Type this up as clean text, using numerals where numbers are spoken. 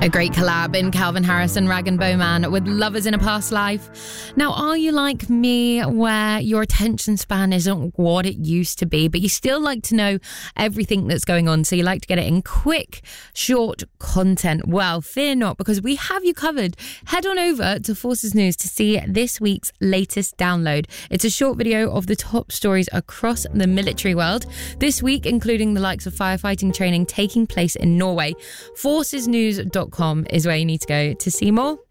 A great collab in Calvin Harris and Rag & Bowman with Lovers in a Past Life. Now, are you like me where your attention span isn't what it used to be, but you still like to know everything that's going on, so you like to get it in quick, short content? Well, fear not, because we have you covered. Head on over to Forces News to see this week's latest download. It's a short video of the top stories across the military world this week, including the likes of firefighting training taking place in Norway. Forcesnews.com is where you need to go to see more.